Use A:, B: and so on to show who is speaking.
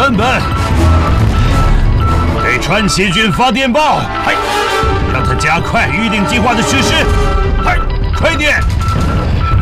A: 根本。给川崎郡发电报，让他加快预定计划的实施。